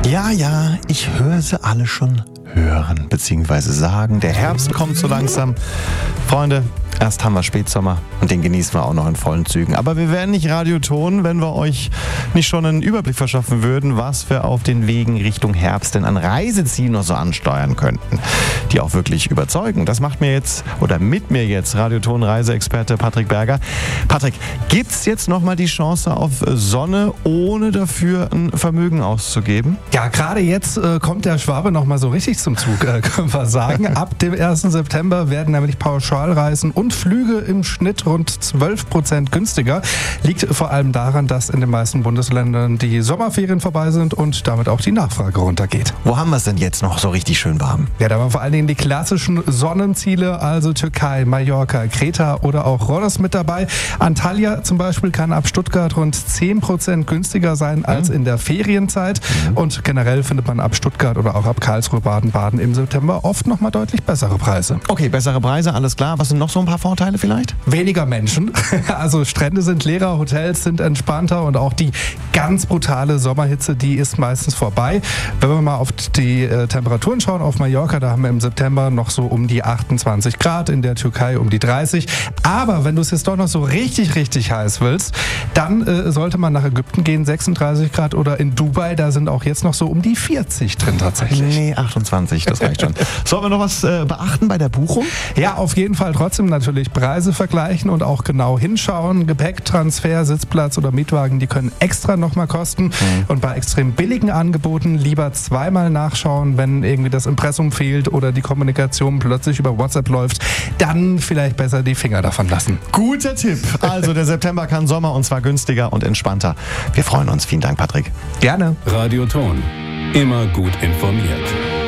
Ja, ich höre sie alle schon hören bzw. sagen. Der Herbst kommt so langsam. Freunde, erst haben wir Spätsommer und den genießen wir auch noch in vollen Zügen. Aber wir wären nicht Radioton, wenn wir euch nicht schon einen Überblick verschaffen würden, was wir auf den Wegen Richtung Herbst denn an Reisezielen noch so ansteuern könnten, die auch wirklich überzeugen. Das macht mir jetzt oder mit mir jetzt Radioton-Reiseexperte Patrick Berger. Patrick, gibt's jetzt nochmal die Chance auf Sonne, ohne dafür ein Vermögen auszugeben? Ja, gerade jetzt kommt der Schwabe nochmal so richtig zum Zug, können wir sagen. Ab dem 1. September werden nämlich Pauschalreisen und Flüge im Schnitt rund 12% günstiger. Liegt vor allem daran, dass in den meisten Bundesländern die Sommerferien vorbei sind und damit auch die Nachfrage runtergeht. Wo haben wir es denn jetzt noch so richtig schön warm? Ja, da waren vor allen Dingen die klassischen Sonnenziele, also Türkei, Mallorca, Kreta oder auch Rhodos mit dabei. Antalya zum Beispiel kann ab Stuttgart rund 10% günstiger sein als in der Ferienzeit. Und generell findet man ab Stuttgart oder auch ab Karlsruhe, Baden-Baden im September oft nochmal deutlich bessere Preise. Okay, bessere Preise, alles klar. Was sind noch so ein paar Vorteile vielleicht? Weniger Menschen. Also Strände sind leerer, Hotels sind entspannter und auch die ganz brutale Sommerhitze, die ist meistens vorbei. Wenn wir mal auf die Temperaturen schauen, auf Mallorca, da haben wir im September noch so um die 28 Grad, in der Türkei um die 30. Aber wenn du es jetzt doch noch so richtig, richtig heiß willst, dann sollte man nach Ägypten gehen, 36 Grad, oder in Dubai, da sind auch jetzt noch so um die 40 drin tatsächlich. Nee, 28, das reicht schon. Sollen wir noch was beachten bei der Buchung? Ja, auf jeden Fall trotzdem natürlich Preise vergleichen und auch genau hinschauen. Gepäcktransfer, Sitzplatz oder Mietwagen, die können extra nochmal kosten. Und bei extrem billigen Angeboten lieber zweimal nachschauen, wenn irgendwie das Impressum fehlt oder die Kommunikation plötzlich über WhatsApp läuft, dann vielleicht besser die Finger davon lassen. Guter Tipp. Also der September kann Sommer und zwar günstiger und entspannter. Wir freuen uns. Vielen Dank, Patrick. Gerne. Radioton. Immer gut informiert.